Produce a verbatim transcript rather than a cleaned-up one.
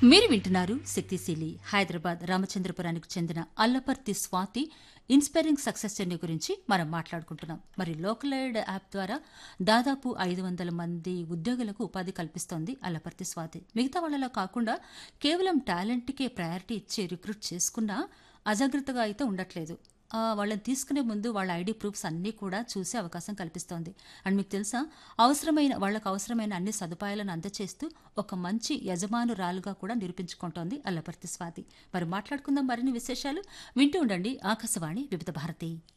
మీరు వింటున్నారు శక్తిశీలి. హైదరాబాద్ రామచంద్రపురానికి చెందిన Allaparthi Swathi inspiring success journey గురించి మనం మాట్లాడుకుంటున్నాం. మరి లోకల్ ఎయిడ్ యాప్ ద్వారా దాదాపు ఐదు వందల మంది ఉద్యోగులకు ఉపాధి కల్పిస్తోంది అల్లపర్తి స్వాతి. మిగతా వాళ్ళలా కాకుండా కేవలం టాలెంట్కే ప్రయారిటీ ఇచ్చి రిక్రూట్ చేసుకున్నా అజాగ్రత్తగా అయితే ఉండట్లేదు. ఆ, వాళ్ళని తీసుకునే ముందు వాళ్ళ ఐడి ప్రూఫ్స్ అన్నీ కూడా చూసే అవకాశం కల్పిస్తోంది. అండ్ మీకు తెలుసా, అవసరమైన వాళ్ళకు అవసరమైన అన్ని సదుపాయాలను అందచేస్తూ ఒక మంచి యజమానురాలుగా కూడా నిరూపించుకుంటోంది అల్లపర్తి స్వాతి. మరి మాట్లాడుకుందాం మరిన్ని విశేషాలు. వింటూ ఉండండి ఆకాశవాణి వివిధ భారతి.